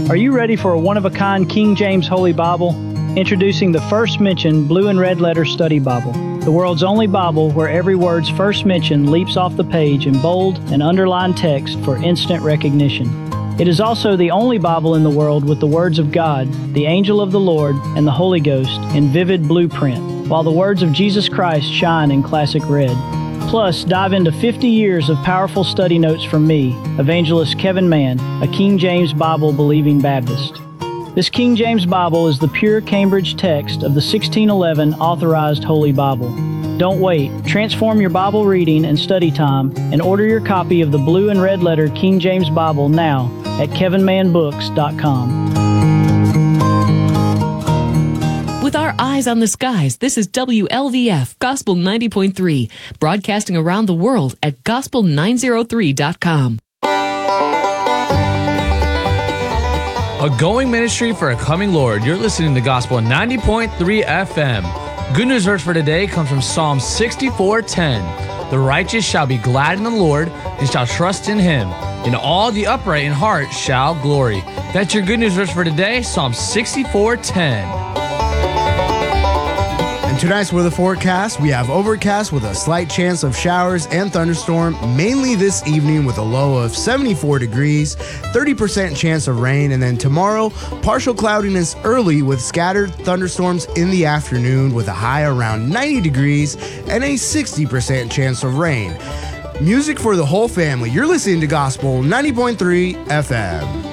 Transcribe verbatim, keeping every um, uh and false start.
Are you ready for a one-of-a-kind King James Holy Bible? Introducing the First Mention Blue and Red Letter Study Bible, the world's only Bible where every word's first mention leaps off the page in bold and underlined text for instant recognition. It is also the only Bible in the world with the words of God, the angel of the Lord, and the Holy Ghost in vivid blue print, while the words of Jesus Christ shine in classic red. Plus, dive into fifty years of powerful study notes from me, evangelist Kevin Mann, a King James Bible-believing Baptist. This King James Bible is the pure Cambridge text of the sixteen eleven Authorized Holy Bible. Don't wait. Transform your Bible reading and study time and order your copy of the blue and red letter King James Bible now at kevin mann books dot com. With our eyes on the skies, this is W L V F Gospel ninety point three, broadcasting around the world at gospel nine oh three dot com. A going ministry for a coming Lord. You're listening to Gospel ninety point three F M. Good news verse for today comes from Psalm sixty-four ten. The righteous shall be glad in the Lord and shall trust in him, and all the upright in heart shall glory. That's your good news verse for today, Psalm sixty-four ten. Tonight's weather forecast, we have overcast with a slight chance of showers and thunderstorm, mainly this evening with a low of seventy-four degrees, thirty percent chance of rain, and then tomorrow, partial cloudiness early with scattered thunderstorms in the afternoon with a high around ninety degrees and a sixty percent chance of rain. Music for the whole family. You're listening to Gospel ninety point three F M.